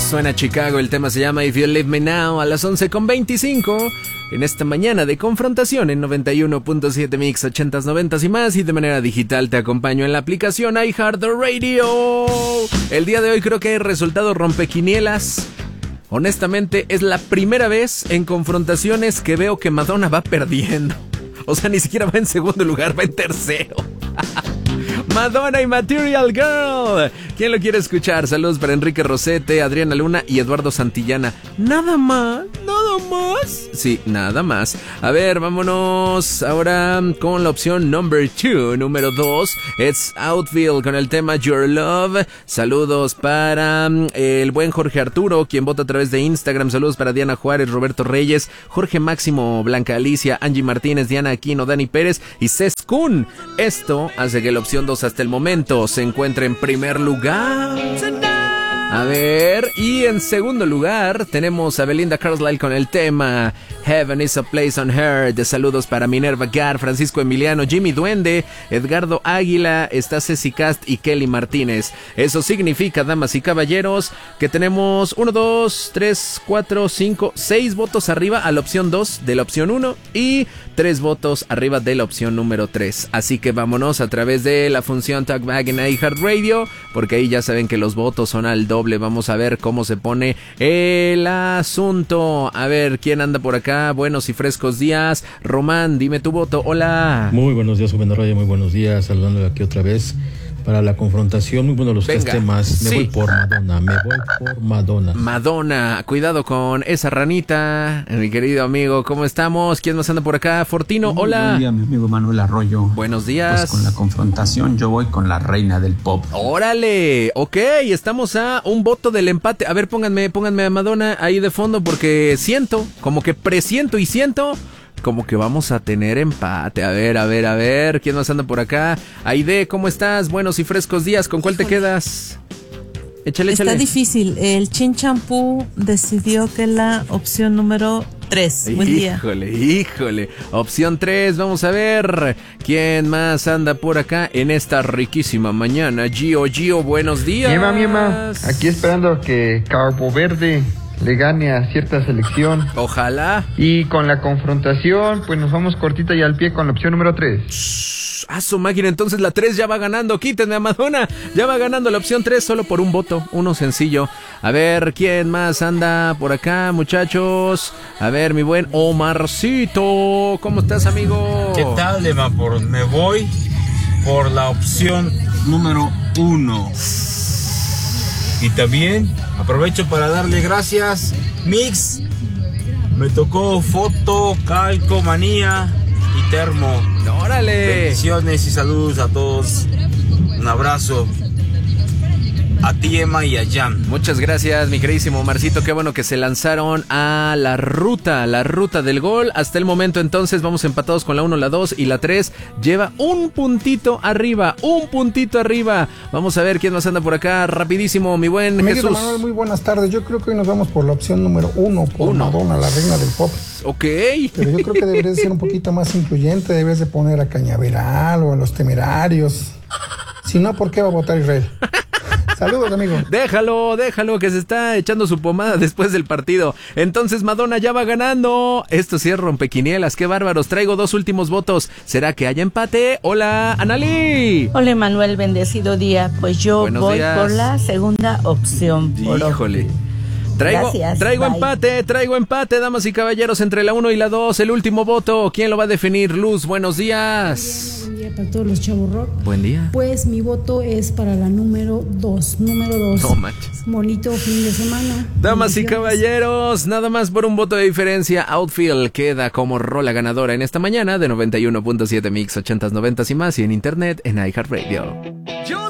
Suena Chicago, el tema se llama If You Leave Me Now a las 11:25. En esta mañana de confrontación en 91.7 Mix, 80s, 90s y más. Y de manera digital te acompaño en la aplicación iHeartRadio. El día de hoy creo que hay resultado rompequinielas. Honestamente es la primera vez en confrontaciones que veo que Madonna va perdiendo. O sea, ni siquiera va en segundo lugar, va en tercero. Madonna y Material Girl. ¿Quién lo quiere escuchar? Saludos para Enrique Rosete, Adriana Luna y Eduardo Santillana. ¿Nada más? ¿Nada más? Sí, nada más. A ver, vámonos ahora con la opción número 2. It's Outfield con el tema Your Love. Saludos para el buen Jorge Arturo, quien vota a través de Instagram. Saludos para Diana Juárez, Roberto Reyes, Jorge Máximo, Blanca Alicia, Angie Martínez, Diana Aquino, Dani Pérez y Cés Kun. Esto hace que la opción 2 hasta el momento se encuentre en primer lugar. A ver, y en segundo lugar tenemos a Belinda Carlisle con el tema Heaven is a Place on Earth. De saludos para Minerva Gar, Francisco Emiliano, Jimmy Duende, Edgardo Águila, está Ceci Cast y Kelly Martínez. Eso significa, damas y caballeros, que tenemos 1, 2, 3, 4, 5, 6 votos arriba a la opción 2 de la opción 1 y 3 votos arriba de la opción número 3. Así que vámonos a través de la función Talkback en iHeartRadio, porque ahí ya saben que los votos son al doble. Vamos a ver cómo se pone el asunto. A ver, ¿quién anda por acá? Buenos y frescos días. Román, dime tu voto. Hola. Muy buenos días, joven Raya. Muy buenos días. Saludándole aquí otra vez para la confrontación. Muy buenos los tres temas. Me voy por Madonna. Madonna, cuidado con esa ranita. Mi querido amigo, ¿cómo estamos? ¿Quién más anda por acá? Fortino, hola. Buen día, mi amigo Manuel Arroyo. Buenos días. Pues con la confrontación yo voy con la reina del pop. Órale, ok, estamos a un voto del empate. A ver, pónganme a Madonna ahí de fondo porque siento, como que presiento y siento como que vamos a tener empate. A ver, ¿quién más anda por acá? Aide, ¿cómo estás? Buenos y frescos días, ¿con cuál te quedas? Échale. Está difícil, el Chin Champú decidió que la opción número 3. Buen día. Híjole, opción 3, vamos a ver quién más anda por acá en esta riquísima mañana. Gio, buenos días. Miema, aquí esperando que Cabo Verde le gane a cierta selección. Ojalá. Y con la confrontación, pues nos vamos cortita y al pie con la opción número 3. A su máquina, entonces la 3 ya va ganando. Quítenme a Madonna. Ya va ganando la opción 3 solo por un voto, uno sencillo. A ver, ¿quién más anda por acá, muchachos? A ver, mi buen Omarcito. ¿Cómo estás, amigo? ¿Qué tal, Emma? Me voy por la opción número 1. Y también aprovecho para darle gracias, Mix. Me tocó foto, calcomanía y termo. ¡Órale! Bendiciones y saludos a todos. Un abrazo a ti, Emma, y a Jan. Muchas gracias, mi queridísimo Marcito. Qué bueno que se lanzaron a la ruta del gol. Hasta el momento, entonces, vamos empatados con la 1, la 2 y la 3. Lleva un puntito arriba. Vamos a ver quién más anda por acá. Rapidísimo, mi buen Jesús. Manuel, muy buenas tardes. Yo creo que hoy nos vamos por la opción número 1, por Madonna, la reina del pop. Ok. Pero yo creo que deberías ser un poquito más incluyente. Debes de poner a Cañaveral o a Los Temerarios. Si no, ¿por qué va a votar Israel? Saludos, amigo. Déjalo, que se está echando su pomada después del partido. Entonces Madonna ya va ganando. Esto sí es rompequinielas, qué bárbaros. Traigo 2 últimos votos. ¿Será que haya empate? Hola, Anali. Hola, Manuel, bendecido día. Pues yo Buenos voy días. por la segunda opción. Híjole. Traigo empate, damas y caballeros, entre la 1 y la 2. El último voto, ¿quién lo va a definir? Luz, buenos días. Buen día para todos los chavos rock. Buen día. Pues mi voto es para la número 2. No manches. Bonito fin de semana. Damas y caballeros, nada más por un voto de diferencia, Outfield queda como rola ganadora en esta mañana de 91.7 Mix, 80s, 90s y más, y en internet en iHeartRadio.